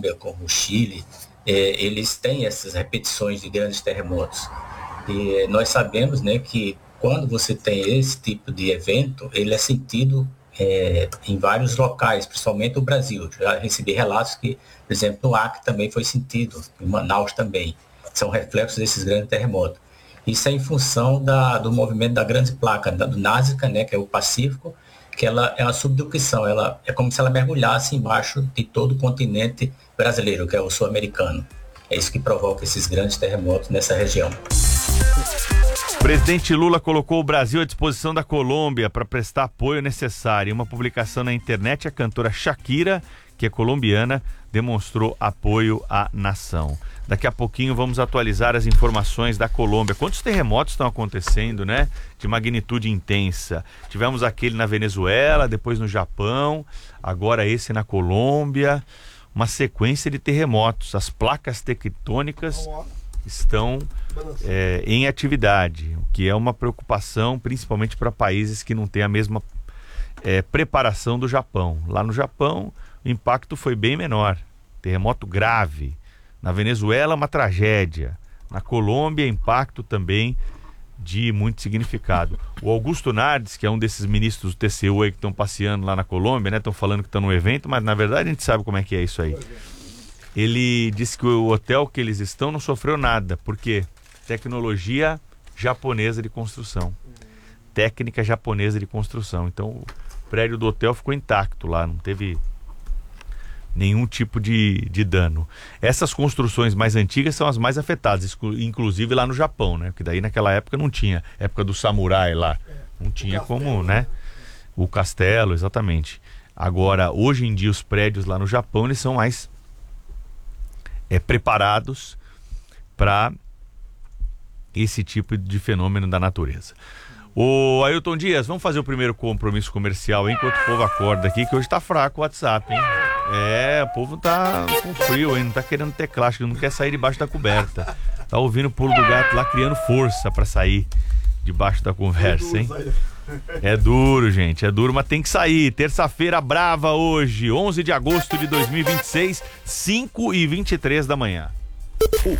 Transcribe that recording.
Colômbia, como o Chile, eles têm essas repetições de grandes terremotos. E nós sabemos, né, que quando você tem esse tipo de evento, ele é sentido em vários locais, principalmente o Brasil. Já recebi relatos que, por exemplo, no Acre também foi sentido, em Manaus também. São reflexos desses grandes terremotos. Isso é em função do movimento da grande placa, do Nazca, né, que é o Pacífico, que ela é uma subducção, ela é como se ela mergulhasse embaixo de todo o continente brasileiro, que é o sul-americano. É isso que provoca esses grandes terremotos nessa região. O presidente Lula colocou o Brasil à disposição da Colômbia para prestar apoio necessário. Em uma publicação na internet, a cantora Shakira, que é colombiana, demonstrou apoio à nação. Daqui a pouquinho vamos atualizar as informações da Colômbia. Quantos terremotos estão acontecendo, né? De magnitude intensa. Tivemos aquele na Venezuela, depois no Japão, agora esse na Colômbia. Uma sequência de terremotos. As placas tectônicas estão em atividade, o que é uma preocupação principalmente para países que não têm a mesma preparação do Japão. Lá no Japão o impacto foi bem menor, terremoto grave. Na Venezuela uma tragédia, na Colômbia impacto também de muito significado. O Augusto Nardes, que é um desses ministros do TCU aí que estão passeando lá na Colômbia, né, estão falando que estão no evento, mas na verdade a gente sabe como é que é isso aí. Ele disse que o hotel que eles estão não sofreu nada, porque tecnologia japonesa de construção, técnica japonesa de construção. Então o prédio do hotel ficou intacto lá, não teve nenhum tipo de dano. Essas construções mais antigas são as mais afetadas, inclusive lá no Japão, né? Porque daí naquela época não tinha, época do samurai lá, não tinha como, né? O castelo, exatamente. Agora, hoje em dia os prédios lá no Japão, eles são mais preparados para esse tipo de fenômeno da natureza. Ô Ailton Dias, vamos fazer o primeiro compromisso comercial enquanto o povo acorda aqui, que hoje tá fraco o WhatsApp, hein? O povo tá com frio, hein? Não tá querendo teclar, acho que não quer sair debaixo da coberta. Tá ouvindo o pulo do gato lá, criando força para sair debaixo da conversa, hein? É duro, gente, é duro, mas tem que sair. Terça-feira brava hoje, 11 de agosto de 2026, 5h23 da manhã. O